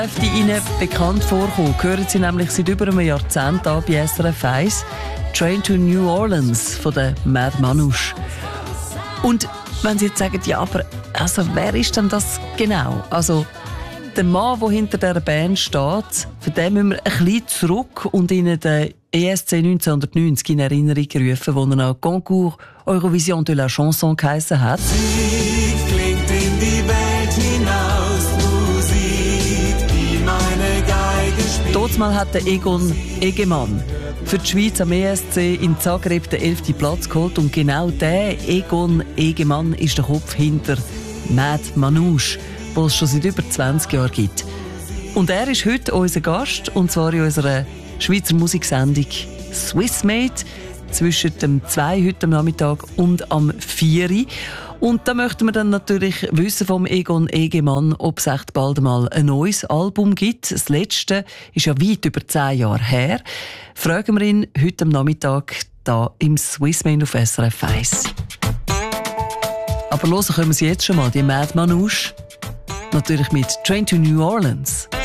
Dürfte Ihnen bekannt vorkommen, hören Sie nämlich seit über einem Jahrzehnt an bei SRF 1 «Train to New Orleans» von der Mad Manouche. Und wenn Sie jetzt sagen, ja, aber also, wer ist denn das genau? Also, der Mann, der hinter dieser Band steht, für den müssen wir ein bisschen zurück und Ihnen den ESC 1990 in Erinnerung rufen, wo er auch Concours Eurovision de la Chanson geheissen hat. Musik klingt in die Welt hinaus, Musik, die meine Geige spielt. Dortmal hat der Egon Egemann für die Schweiz am ESC in Zagreb den 11. Platz geholt und genau der Egon Egemann ist der Kopf hinter Mad Manouche, den es schon seit über 20 Jahren gibt. Und er ist heute unser Gast, und zwar in unserer Schweizer Musiksendung «Swissmade» zwischen dem 2 heute am Nachmittag und am 4. Und da möchten wir dann natürlich wissen vom Egon Egemann, ob es echt bald mal ein neues Album gibt. Das letzte ist ja weit über 10 Jahre her. Fragen wir ihn heute am Nachmittag hier im «Swissmade» auf SRF 1. Aber hören können wir sie jetzt schon mal, die Mad Manouche. Natürlich mit «Train to New Orleans».